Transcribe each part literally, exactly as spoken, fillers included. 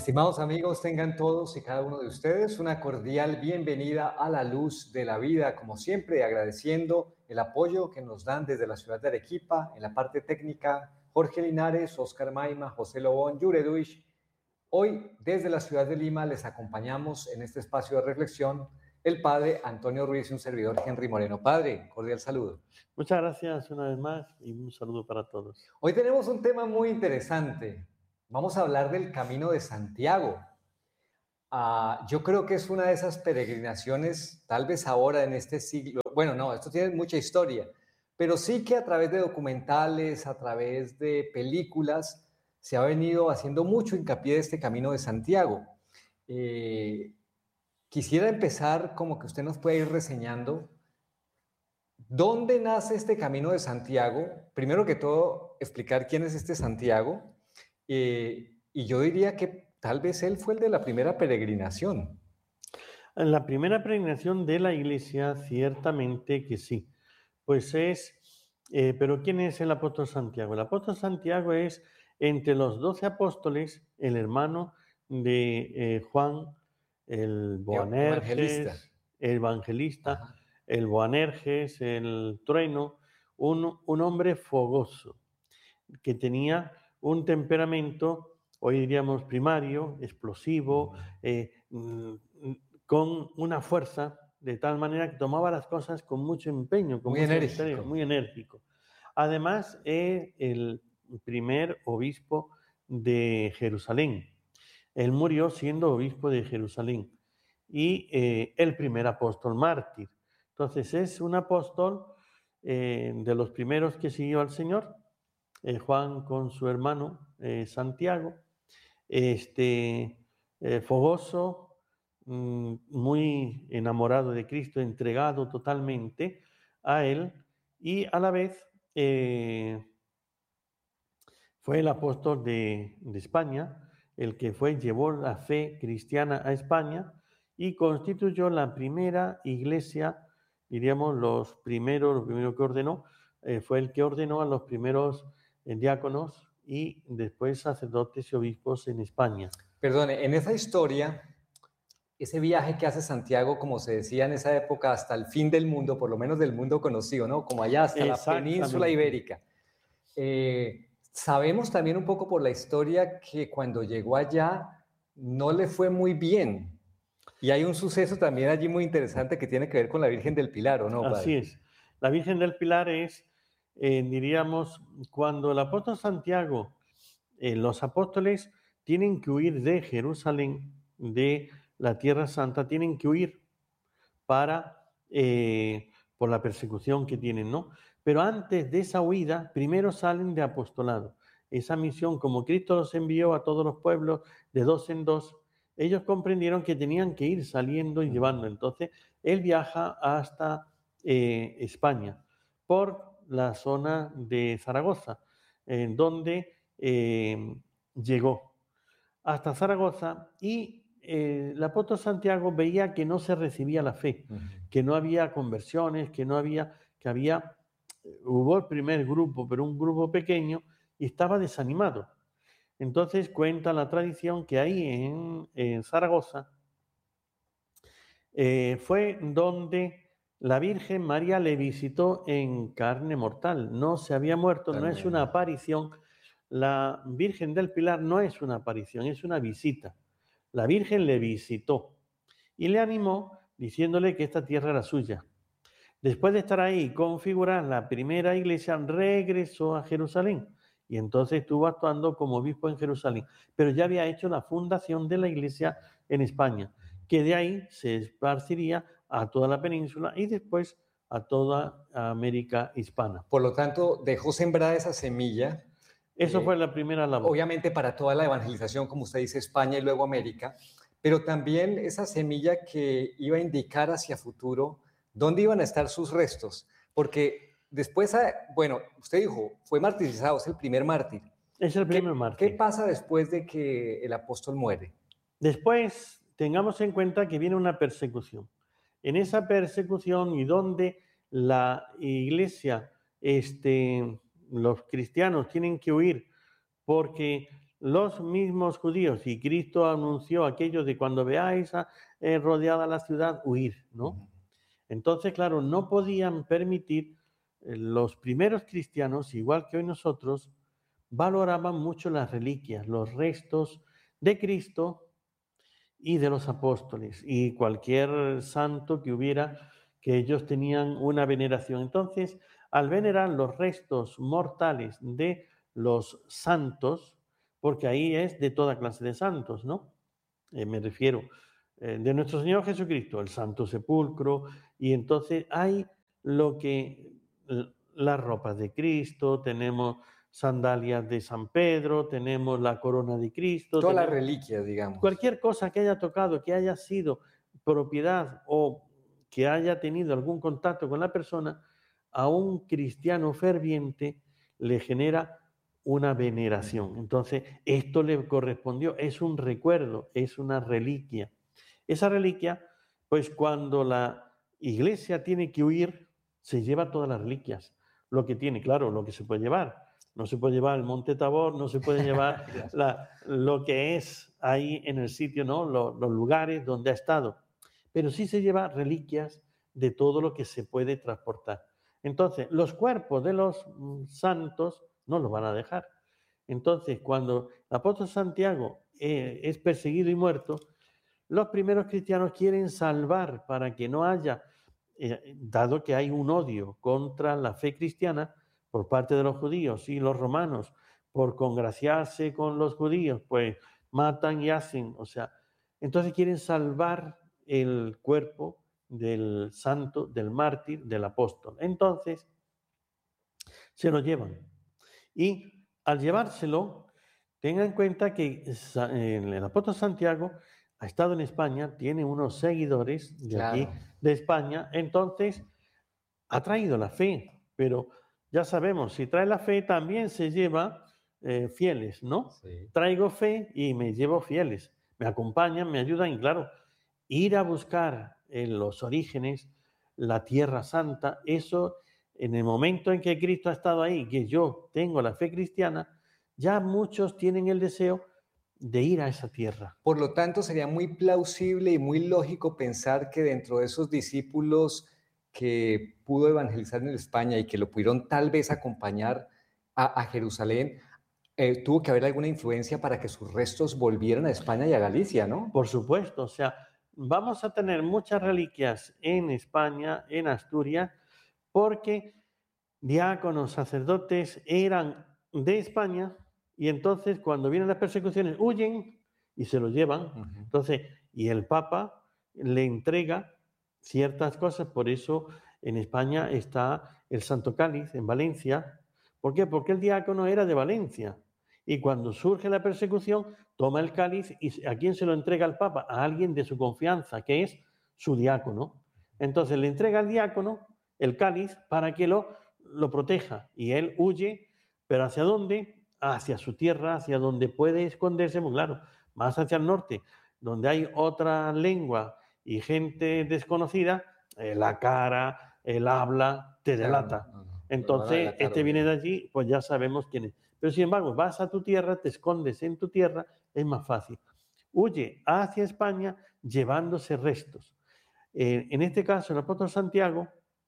Estimados amigos, tengan todos y cada uno de ustedes una cordial bienvenida a la luz de la vida, como siempre agradeciendo el apoyo que nos dan desde la ciudad de Arequipa, en la parte técnica, Jorge Linares, Oscar Maima, José Lobón, Yure Duish. Hoy, desde la ciudad de Lima, les acompañamos en este espacio de reflexión el padre Antonio Ruiz y un servidor Henry Moreno. Padre, cordial saludo. Muchas gracias una vez más y un saludo para todos. Hoy tenemos un tema muy interesante. Vamos a hablar del Camino de Santiago. Uh, yo creo que es una de esas peregrinaciones, tal vez ahora en este siglo, bueno, no, esto tiene mucha historia, pero sí que a través de documentales, a través de películas, se ha venido haciendo mucho hincapié de este Camino de Santiago. Eh, quisiera empezar como que usted nos puede ir reseñando dónde nace este Camino de Santiago. Primero que todo, explicar quién es este Santiago, eh, y yo diría que tal vez él fue el de la primera peregrinación. La primera peregrinación de la Iglesia, ciertamente que sí. Pues es, eh, pero ¿quién es el apóstol Santiago? El apóstol Santiago es, entre los doce apóstoles, el hermano de eh, Juan, el Boanerges, evangelista. el evangelista, Ajá. el Boanerges, el trueno, un, un hombre fogoso, que tenía un temperamento, hoy diríamos primario, explosivo, eh, con una fuerza de tal manera que tomaba las cosas con mucho empeño, con Muy mucho enérgico. interés, muy enérgico. Además, es el primer obispo de Jerusalén. Él murió siendo obispo de Jerusalén y eh, el primer apóstol mártir. Entonces, es un apóstol eh, de los primeros que siguió al Señor. Eh, Juan con su hermano eh, Santiago, este, eh, fogoso, mmm, muy enamorado de Cristo, entregado totalmente a Él, y a la vez eh, fue el apóstol de, de España, el que fue, llevó la fe cristiana a España y constituyó la primera iglesia, diríamos, los primeros, lo primero que ordenó, eh, fue el que ordenó a los primeros eh, diáconos y después sacerdotes y obispos en España. Perdone, en esa historia, ese viaje que hace Santiago, como se decía en esa época, hasta el fin del mundo, por lo menos del mundo conocido, ¿no? Como allá hasta la península ibérica. Eh, sabemos también un poco por la historia que cuando llegó allá no le fue muy bien. Y hay un suceso también allí muy interesante que tiene que ver con la Virgen del Pilar, ¿o no, padre? Así es. La Virgen del Pilar es, eh, diríamos, cuando el apóstol Santiago, eh, los apóstoles tienen que huir de Jerusalén, de la Tierra Santa, tienen que huir para, eh, por la persecución que tienen, ¿no? Pero antes de esa huida, primero salen de apostolado. Esa misión, como Cristo los envió a todos los pueblos de dos en dos, ellos comprendieron que tenían que ir saliendo y llevando. Entonces, él viaja hasta eh, España, por la zona de Zaragoza, en donde eh, llegó hasta Zaragoza y eh, el apóstol Santiago veía que no se recibía la fe, uh-huh. que no había conversiones, que no había, que había, hubo el primer grupo, pero un grupo pequeño, y estaba desanimado. Entonces cuenta la tradición que ahí en, en Zaragoza eh, fue donde la Virgen María le visitó en carne mortal. No se había muerto, También. No es una aparición. La Virgen del Pilar no es una aparición, es una visita. La Virgen le visitó y le animó diciéndole que esta tierra era suya. Después de estar ahí y configurar la primera iglesia, regresó a Jerusalén y entonces estuvo actuando como obispo en Jerusalén, pero ya había hecho la fundación de la iglesia en España, que de ahí se esparciría a toda la península y después a toda América hispana. Por lo tanto, dejó sembrada esa semilla. Eso eh, fue la primera labor. Obviamente para toda la evangelización, como usted dice, España y luego América, pero también esa semilla que iba a indicar hacia futuro dónde iban a estar sus restos, porque después, bueno, usted dijo, fue martirizado, es el primer mártir. Es el primer ¿Qué, mártir. ¿Qué pasa después de que el apóstol muere? Después, tengamos en cuenta que viene una persecución. En esa persecución y donde la iglesia, este, los cristianos tienen que huir porque los mismos judíos, y Cristo anunció aquello de cuando veáis a, eh, rodeada la ciudad, huir, ¿no? Entonces, claro, no podían permitir, eh, los primeros cristianos, igual que hoy nosotros, valoraban mucho las reliquias, los restos de Cristo y de los apóstoles y cualquier santo que hubiera, que ellos tenían una veneración. Entonces, al venerar los restos mortales de los santos, porque ahí es de toda clase de santos, ¿no? Eh, me refiero eh, de nuestro Señor Jesucristo, el Santo Sepulcro, y entonces hay lo que las ropas de Cristo, tenemos sandalias de San Pedro, tenemos la corona de Cristo, Todas las tenemos reliquias, digamos. cualquier cosa que haya tocado, que haya sido propiedad o que haya tenido algún contacto con la persona, a un cristiano ferviente le genera una veneración. Entonces, esto le correspondió, es un recuerdo, es una reliquia. Esa reliquia, pues cuando la iglesia tiene que huir, se lleva todas las reliquias. Lo que tiene, claro, lo que se puede llevar. No se puede llevar el Monte Tabor, no se puede llevar la, lo que es ahí en el sitio, ¿no? Los, los lugares donde ha estado. Pero sí se lleva reliquias de todo lo que se puede transportar. Entonces, los cuerpos de los mm, santos no los van a dejar. Entonces, cuando el apóstol Santiago eh, es perseguido y muerto, los primeros cristianos quieren salvar para que no haya, eh, dado que hay un odio contra la fe cristiana por parte de los judíos y los romanos, por congraciarse con los judíos, pues matan y hacen, o sea, entonces quieren salvar el cuerpo del santo, del mártir, del apóstol. Entonces, se lo llevan. Y al llevárselo, tengan en cuenta que el apóstol Santiago ha estado en España, tiene unos seguidores de aquí, Claro. de España, entonces ha traído la fe, pero ya sabemos, si trae la fe también se lleva eh, fieles, ¿no? Sí. Traigo fe y me llevo fieles, me acompañan, me ayudan y claro, ir a buscar en los orígenes la Tierra Santa, eso en el momento en que Cristo ha estado ahí, que yo tengo la fe cristiana, ya muchos tienen el deseo de ir a esa tierra. Por lo tanto, sería muy plausible y muy lógico pensar que dentro de esos discípulos que pudo evangelizar en España y que lo pudieron tal vez acompañar a, a Jerusalén, eh, tuvo que haber alguna influencia para que sus restos volvieran a España y a Galicia, ¿no? Por supuesto, o sea, vamos a tener muchas reliquias en España, en Asturias, porque diáconos, sacerdotes eran de España y entonces cuando vienen las persecuciones huyen y se los llevan. Ujú. Entonces, y el Papa le entrega ciertas cosas, por eso en España está el Santo Cáliz, en Valencia. ¿Por qué? Porque el diácono era de Valencia. Y cuando surge la persecución, toma el cáliz y ¿a quién se lo entrega el Papa? A alguien de su confianza, que es su diácono. Entonces le entrega al diácono el cáliz para que lo, lo proteja. Y él huye, pero ¿hacia dónde? Hacia su tierra, hacia donde puede esconderse, muy claro, más hacia el norte, donde hay otra lengua y gente desconocida, eh, la cara, el habla, te Claro, delata. no, no, lo van a Entonces, delatar, este viene de obviamente. allí, pues ya sabemos quién es. Pero sin embargo, vas a tu tierra, te escondes en tu tierra, es más fácil. Huye hacia España llevándose restos. Eh, en este caso, el apóstol Santiago,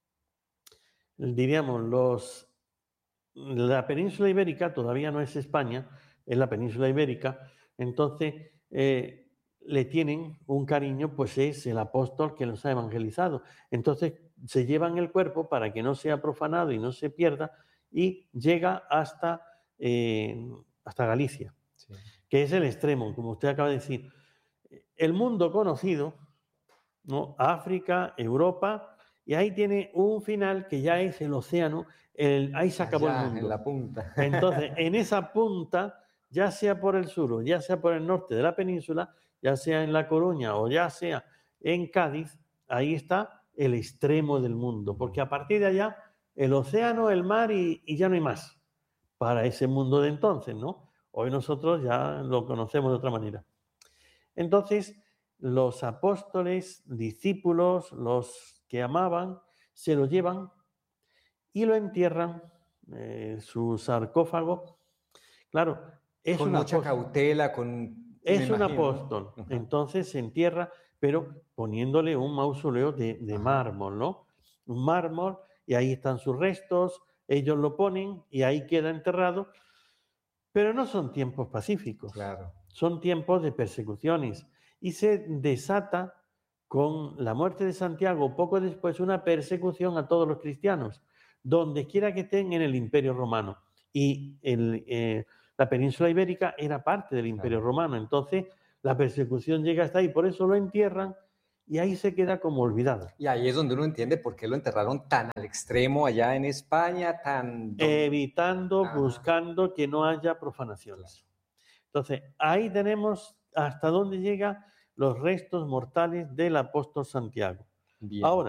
diríamos, los, la península ibérica todavía no es España, es la península ibérica, entonces eh, le tienen un cariño, pues es el apóstol que los ha evangelizado. Entonces se llevan el cuerpo para que no sea profanado y no se pierda y llega hasta, eh, hasta Galicia, Sí. que es el extremo, como usted acaba de decir. El mundo conocido, ¿no? África, Europa, y ahí tiene un final que ya es el océano, el, ahí se acabó el Allá, en mundo. la punta. Entonces, en esa punta, ya sea por el sur o ya sea por el norte de la península, ya sea en La Coruña o ya sea en Cádiz, ahí está el extremo del mundo, porque a partir de allá, el océano, el mar y, y ya no hay más para ese mundo de entonces, ¿no? Hoy nosotros ya lo conocemos de otra manera. Entonces, los apóstoles, discípulos, los que amaban, se lo llevan y lo entierran, eh, su sarcófago. Claro, Es Con un mucha apóstol. cautela, con, me Es un imagino, apóstol. ¿no? Ajá. Entonces se entierra, pero poniéndole un mausoleo de, de Ajá. mármol, ¿no? Un mármol, y ahí están sus restos, ellos lo ponen y ahí queda enterrado, pero no son tiempos pacíficos, Claro. son tiempos de persecuciones. Y se desata con la muerte de Santiago, poco después, una persecución a todos los cristianos, donde quiera que estén en el Imperio Romano. Y el, eh, la península ibérica era parte del Imperio Claro. Romano, entonces la persecución llega hasta ahí, por eso lo entierran y ahí se queda como olvidado. Y ahí es donde uno entiende por qué lo enterraron tan al extremo allá en España, tan... don- Evitando, Ajá, buscando que no haya claro. profanaciones. Entonces, ahí tenemos hasta dónde llegan los restos mortales del apóstol Santiago. Bien. Ahora,